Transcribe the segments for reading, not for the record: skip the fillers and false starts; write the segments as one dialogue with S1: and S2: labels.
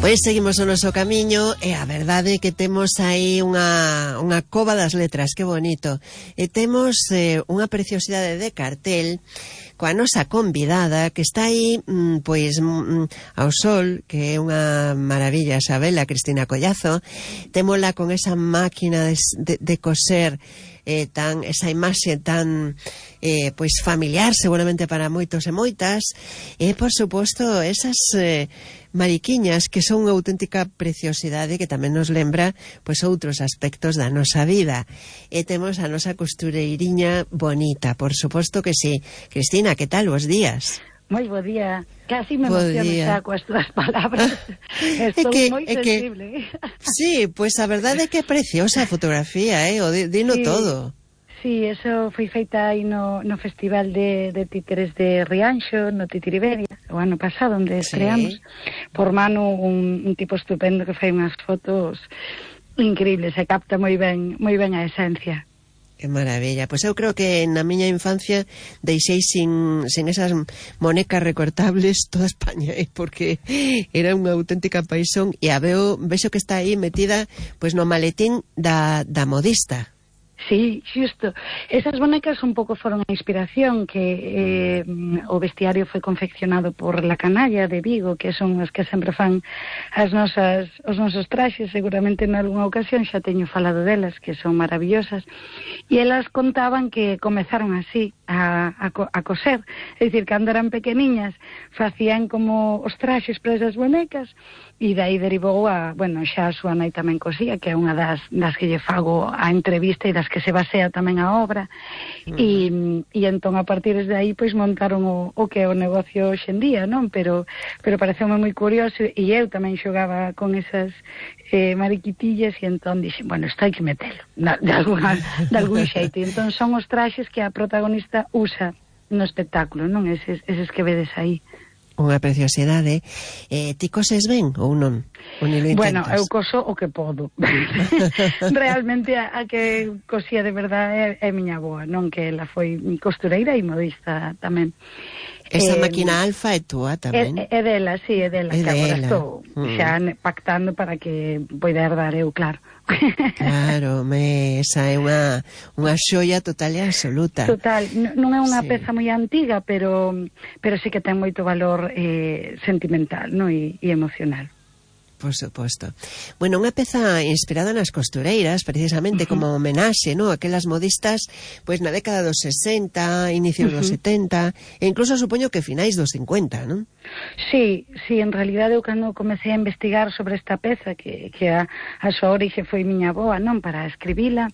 S1: Pois seguimos o noso camiño e a verdade é que temos aí unha cova das letras, que bonito. E temos unha preciosidade de cartel coa nosa convidada que está aí pois ao sol, que é unha maravilla, Sabela Cristina Collazo. Témola con esa máquina de coser, esa imaxe tan pois familiar seguramente para moitos e moitas, e por suposto esas mariquiñas que son unha auténtica preciosidade que tamén nos lembra pois outros aspectos da nosa vida. E temos a nosa costureiriña bonita, por suposto que sí. Cristina, que tal? Bos días.
S2: Moi bo día. Casi me emociono xa coas túas palabras. Estou moi sensible.
S1: Sí, pois a verdade é que é preciosa a fotografía, o dino sí, todo.
S2: Sí, eso foi feita aí no Festival de Títeres de Rianxo, no Titiriberia, o ano pasado, onde estreamos, por mano un tipo estupendo que fai unhas fotos increíbles, e capta moi ben a esencia.
S1: Que maravilla. Pois eu creo que na miña infancia deixei sin esas monecas recortables toda España, porque era unha auténtica paixón, e a vexo que está aí metida pois no maletín da modista.
S2: Sí, xusto. Esas bonecas un pouco foron a inspiración, que o vestiario foi confeccionado por La Canalla de Vigo, que son as que sempre fan os nosos traxes. Seguramente en algunha ocasión xa teño falado delas, que son maravillosas, e elas contaban que comezaron así a coser, é dicir, cando eran pequeniñas facían como os traxes para esas bonecas, e dai derivou xa a súa nai tamén cosía, que é unha das que lle fago a entrevista e das que se basea tamén a obra. E entón a partir de aí pois montaron o que é o negocio hoxe en día, non? Pero pareceume moi curioso, e eu tamén xogaba con esas mariquitillas, e entón dixen, bueno, isto hai que metelo de algún xeito, e entón son os traxes que a protagonista usa no espectáculo, non? Eses que vedes aí.
S1: Unha preciosidade. Ti coses ben ou non?
S2: Bueno, eu coso o que podo. Realmente a que cosía de verdade é miña avoa, non? Que ela foi costureira e modista tamén.
S1: Esa máquina alfa é túa tamén?
S2: É dela, sí, é dela, que agora estou xa pactando para que poida herdar eu, claro.
S1: Claro, esa é unha xoia total e absoluta.
S2: Total, non é unha peza moi antiga, pero sí que ten moito valor sentimental, non? E emocional.
S1: Por suposto. Bueno, unha peza inspirada nas costureiras, precisamente como homenaxe, ¿no? Aquelas modistas, pois na década dos 60, inicios dos 70, e incluso supoño que finais dos 50, non?
S2: Sí, en realidade eu cando comecei a investigar sobre esta peza, que a súa orixe foi miña avoa, non? Para escribila,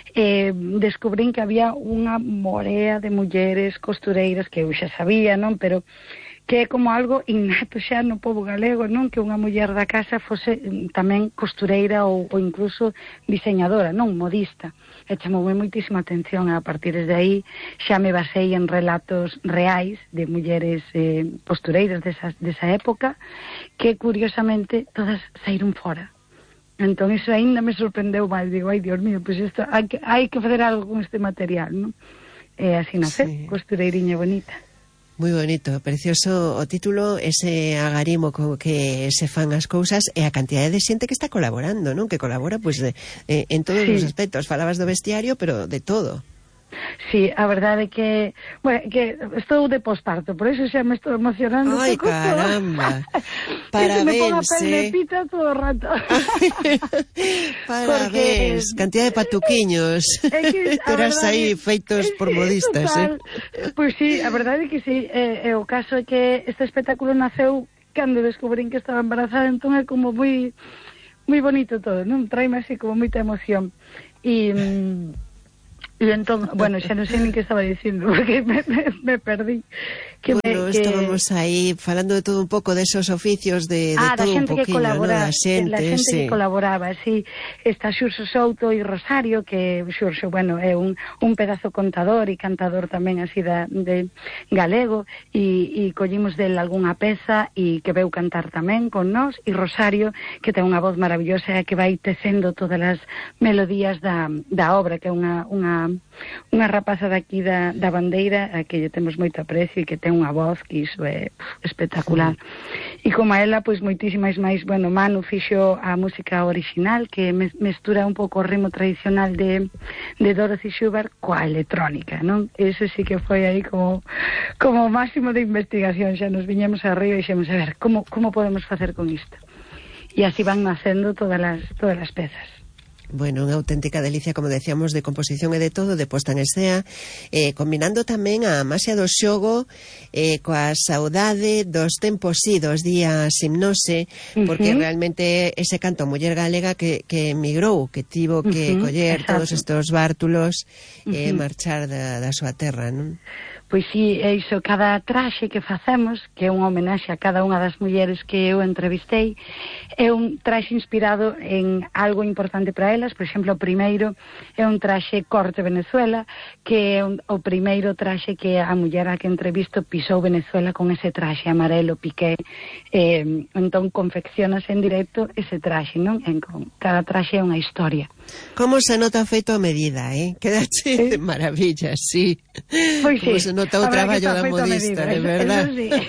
S2: descubrín que había unha morea de mulleres costureiras que eu xa sabía, non? Pero que é como algo innato xa no pobo galego, non? Que unha muller da casa fose tamén costureira ou incluso diseñadora, non? Modista. E chamoume moitísima atención, e a partir de aí xa me basei en relatos reais de mulleres costureiras desa época, que curiosamente todas saíron fora. Entón iso ainda me sorprendeu máis, digo, ai, Dios mío, pois isto hai que fazer algo con este material, non? E así nace, costureiriña bonita.
S1: Moi bonito, precioso o título, ese agarimo que se fan as cousas, e a cantidade de xente que está colaborando, non? Que colabora pois en todos os aspectos. Falabas do vestiario, pero de todo.
S2: Sí, a verdade que, bueno, que estou de posparto, por iso xa me estou emocionando.
S1: Ai, caramba. Parabéns,
S2: me pongo a pel de pita todo o rato.
S1: Parabéns, cantidad de patuquiños. Terás aí feitos por modistas,
S2: Pois sí, a verdade é que sí. O caso é que este espectáculo naceu cando descubrín que estaba embarazada, entón é como moi bonito todo, non? Traime así como moita emoción. E entón, bueno, xa non sei nin que estaba dicindo, porque me perdí.
S1: Estábamos aí falando de todo un pouco desos oficios, de todo un poquinho, ¿no? Da xente
S2: que colaboraba, sí. Está Xurxo Souto e Rosario, que Xurxo, bueno, é un pedazo contador e cantador tamén así de galego, e collimos del algunha peza e que veu cantar tamén con nós, e Rosario, que ten unha voz maravillosa e que vai tecendo todas as melodías da obra, que é unha unha rapaza daqui da Bandeira a que lle temos moito aprecio e que ten unha voz que iso é espectacular. E como a ela, pois moitísimas máis, bueno, Manu fixo a música original que mestura un pouco o ritmo tradicional de Dorothy Schubert coa electrónica, non? Eso sí que foi aí como máximo de investigación, xa nos viñemos arriba e xemos a ver como podemos facer con isto. E así van nacendo todas as pezas.
S1: Bueno, unha auténtica delicia, como decíamos, de composición e de todo, de posta en escena, combinando tamén a maxia do xogo coa saudade dos tempos idos, días hipnose, porque realmente ese canto a muller galega que emigrou, que tivo que coller todos estes bártulos e marchar da súa terra, non?
S2: Pois sí, é iso, cada traxe que facemos, que é unha homenaxe a cada unha das mulleres que eu entrevistei, é un traxe inspirado en algo importante para elas. Por exemplo, o primeiro é un traxe corte Venezuela, que é o primeiro traxe que a muller a que entrevisto pisou Venezuela con ese traxe amarelo piqué, entón confeccionase en directo ese traxe, non? Cada traxe é unha historia.
S1: Como se nota feito a medida, Quedache de maravilla, sí.
S2: Pois sí.
S1: Como se nota o traballo da modista, de verdad.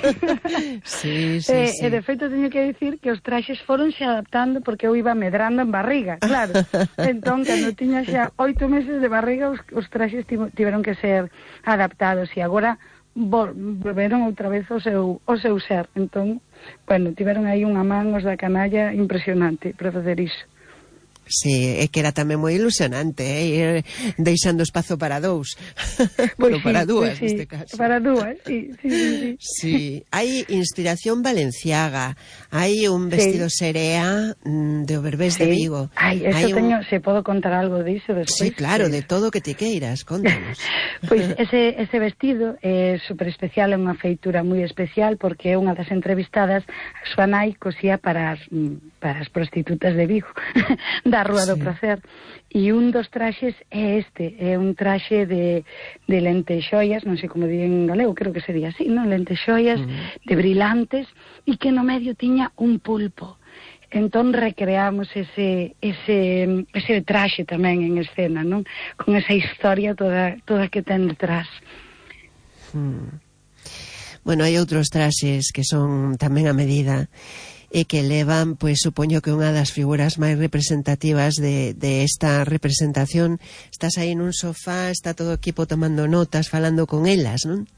S2: Sí. E de feito teño que dicir que os traxes foronse adaptando porque eu iba medrando en barriga, claro. Entón, cando tiña xa 8 meses de barriga, os traxes tiveron que ser adaptados e agora volveron outra vez o seu ser. Entón, bueno, tiveron aí unha man os da canalla impresionante para facer iso.
S1: Sí, é que era tamén moi ilusionante, ir deixando espazo para dous.
S2: Bueno,
S1: para dúas, neste caso.
S2: Para dúas, sí.
S1: Sí, hai inspiración valenciaga, hai un vestido serea de Oberbés de Vigo.
S2: Eso teño, se podo contar algo diso despois.
S1: Sí, claro, de todo o que te queiras, contanos.
S2: Pois ese vestido é super especial, é unha feitura moi especial porque é unha das entrevistadas, a súa nai cosía para as prostitutas de Vigo, da Rúa do Pracer, e un dos traxes é un traxe de lentexoias, non sei como di en galego, creo que sería así, non? Lentexoias de brillantes e que no medio tiña un pulpo. Entón recreamos ese traxe tamén en escena, non? Con esa historia toda que ten detrás.
S1: Bueno, hai outros traxes que son tamén a medida e que levan, pois supoño que unha das figuras máis representativas de esta representación. Estás aí nun sofá, está todo o equipo tomando notas, falando con elas, non?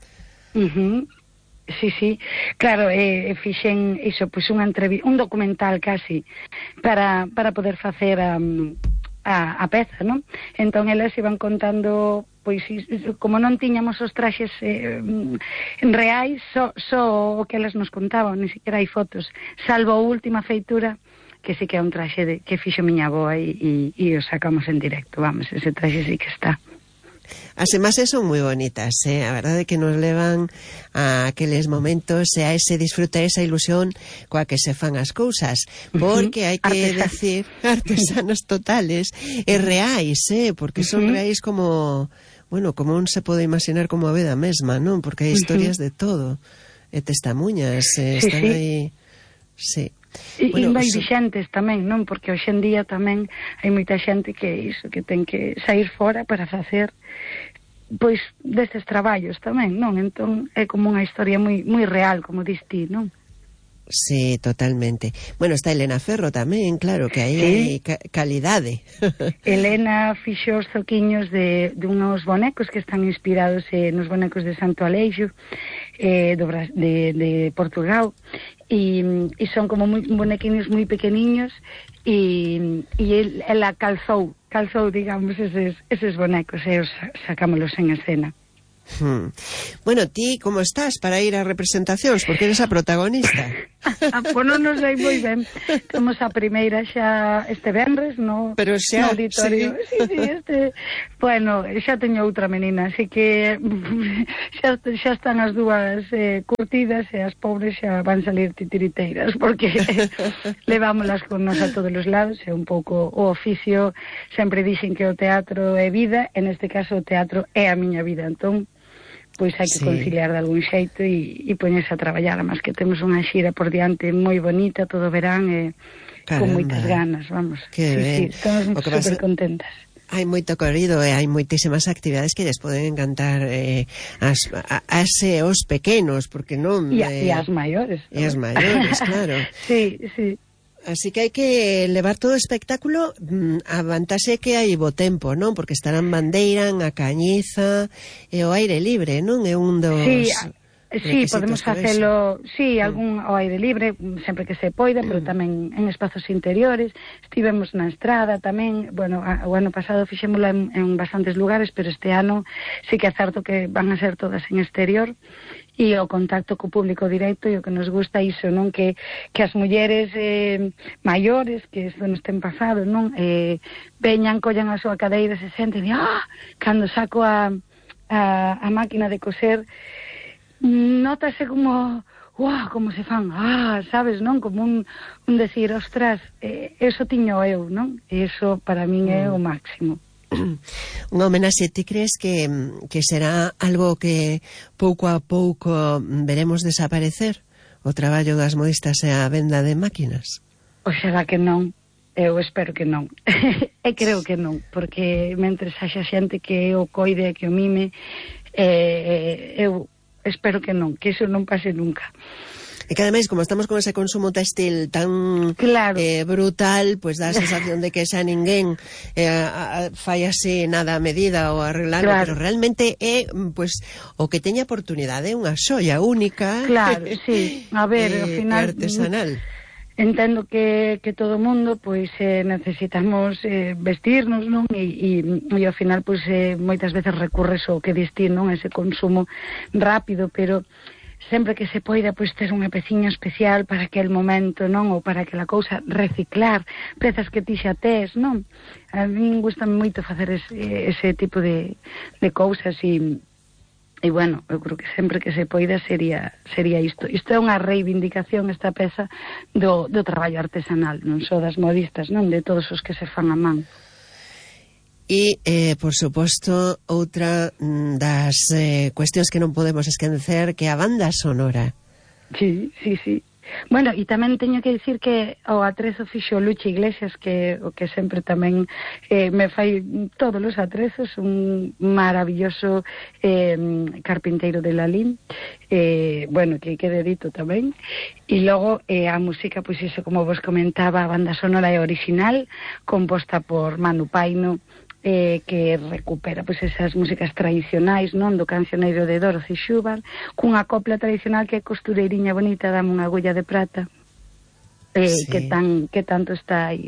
S2: Sí, claro, fixen iso, pois un documental casi para poder facer a peza, non? Entón elas iban contando, pois como non tiñamos os traxes reais, só o que elas nos contaban, ni siquiera hai fotos, salvo a última feitura que sí que é un traxe que fixo miña avoa e o sacamos en directo, vamos, ese traxe sí que está.
S1: As imaxes son moi bonitas, a verdade é que nos levan a aqueles momentos e a ese disfrute, esa ilusión coa que se fan as cousas, porque hai que decir artesanos totales e reais, porque son reais como, bueno, como non se pode imaginar como a vida mesma, non? Porque hai historias de todo, e testemunhas, están aí, sí.
S2: E moi vixentes tamén, non? Porque hoxe en día tamén hai moita xente que ten que sair fora para facer pois destes traballos tamén, non? Entón é como unha historia moi real, como dis ti, non?
S1: Sí, totalmente. Bueno, está Elena Ferro tamén, claro, que aí hai calidade.
S2: Elena fixo os zoquiños de unos bonecos que están inspirados nos bonecos de Santo Aleixo, de Portugal, e son como bonequiños moi pequeniños, e ela calzou, digamos, eses bonecos, e os sacámolos en escena.
S1: Bueno, ti como estás para ir a representacións? Porque eres a protagonista.
S2: Pois non nos sei moi ben. Temos a primeira xa este venres no auditorio. Sí, bueno, xa teño outra menina, así que xa están as dúas curtidas e as pobres xa van salir titiriteiras porque levámolas con nos a todos os lados. É un pouco o oficio, sempre dixen que o teatro é vida, en este caso o teatro é a miña vida, entón pois hai que conciliar de algún xeito e poñerse a traballar, además que temos unha xira por diante moi bonita todo o verán e con moitas ganas, vamos.
S1: Que ben.
S2: Sí, estamos super contentas.
S1: Hai moito corrido e hai moitísimas actividades que lles poden encantar os pequenos, porque non...
S2: E as maiores.
S1: E as maiores, claro.
S2: Sí, sí.
S1: Así que hai que levar todo o espectáculo a vantaxe que hai bo tempo, non? Porque estarán bandeira, a cañiza e o aire libre, non? É un dos...
S2: Sí, podemos facelo, algún ao aire libre, sempre que se poida, pero tamén en espazos interiores. Estivemos na estrada tamén, bueno, o ano pasado fixémola en bastantes lugares, pero este ano sí que é certo que van a ser todas en exterior, e o contacto co público directo e o que nos gusta iso, non? Que as mulleres maiores, que isto nos ten pasado, non? Veñan, collan a súa cadeira, se senten e, cando saco a máquina de coser, nótase como como se fan, sabes, non? Como un decir, ostras, eso tiño eu, non? Eso para min é o máximo.
S1: Unha homenaxe, ti crees que será algo que pouco a pouco veremos desaparecer? O traballo das modistas e a venda de máquinas?
S2: Oxalá que non. Eu espero que non. E creo que non, porque mentre haxa xente que o coide e que o mime, eu espero que non, que iso non pase nunca.
S1: E que ademais, como estamos con ese consumo textil tan brutal, pues dá a sensación de que xa ninguén fai así nada a medida ou arreglado, pero realmente é pues o que teña oportunidade, unha xoia única.
S2: Claro, sí. A ver, ao final
S1: artesanal.
S2: Entendo que todo o mundo pois necesitamos vestirnos, non? E ao final pois moitas veces recurres ao que dis ti, non? Ese consumo rápido, pero sempre que se poida pois ter unha peciña especial para aquel momento, non? Ou para aquela cousa, reciclar pezas que ti xa tes, non? A mí gustame moito facer ese tipo de cousas e bueno, eu creo que sempre que se poida sería isto. Isto é unha reivindicación, esta peza do traballo artesanal, non só das modistas, non? De todos os que se fan a man.
S1: E, por suposto, outra das cuestións que non podemos esquecer, que a banda sonora.
S2: Sí. Bueno, e tamén teño que dicir que o atrezo fixo Luche Iglesias, que o que sempre tamén me fai todos os atrezos, un maravilloso carpinteiro de Lalín, bueno, que dedito tamén. E logo a música, pois iso, como vos comentaba, a banda sonora é original, composta por Manu Paino, que recupera pois esas músicas tradicionais, non? Do cancioneiro de Dorothy Schubert, cunha copla tradicional que é costureiriña bonita, dame unha agulla de prata, que tanto está aí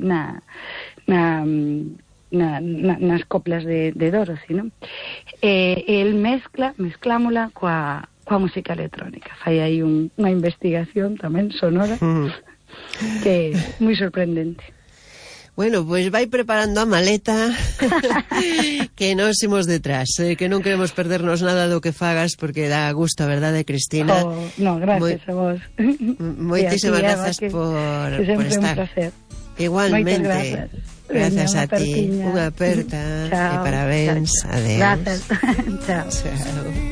S2: nas coplas de Dorothy, non? El mezclámola coa música electrónica, fai aí unha investigación tamén sonora que é moi sorprendente.
S1: Bueno, pois vai preparando a maleta que nos imos detrás, que non queremos perdernos nada do que fagas, porque dá gusto, a verdade, Cristina?
S2: No, gracias a vos.
S1: Moitísimas grazas por estar. Un placer. Igualmente. Gracias a ti. Unha aperta e parabéns. Adeus.
S2: Gracias. Chao.